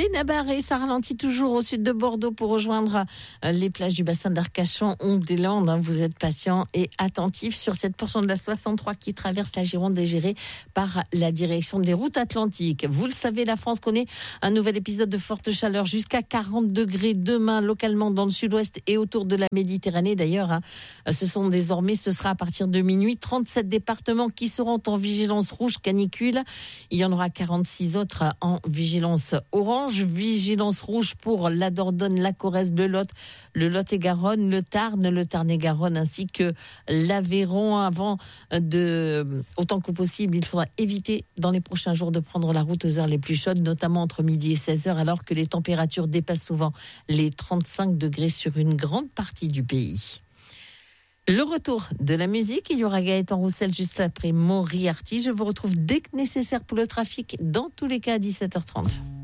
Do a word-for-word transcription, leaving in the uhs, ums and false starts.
Benabar et ça ralentit toujours au sud de Bordeaux pour rejoindre les plages du bassin d'Arcachon ou des Landes. Vous êtes patient et attentif sur cette portion de la soixante-trois qui traverse la Gironde et gérée par la direction des routes atlantiques. Vous le savez, la France connaît un nouvel épisode de forte chaleur jusqu'à quarante degrés demain localement dans le sud-ouest et autour de la Méditerranée. D'ailleurs, hein, ce sont désormais, ce sera à partir de minuit, trente-sept départements qui seront en vigilance rouge canicule. Il y en aura quarante-six autres en vigilance orange. Vigilance rouge pour la Dordogne, la Corrèze, le Lot, le Lot-et-Garonne, le Tarn, le Tarn-et-Garonne ainsi que l'Aveyron. Avant de, autant que possible, il faudra éviter dans les prochains jours de prendre la route aux heures les plus chaudes, notamment entre midi et seize heures, alors que les températures dépassent souvent les trente-cinq degrés sur une grande partie du pays. Le retour de la musique, il y aura Gaëtan Roussel juste après Moriarty. Je vous retrouve dès que nécessaire pour le trafic, dans tous les cas à dix-sept heures trente.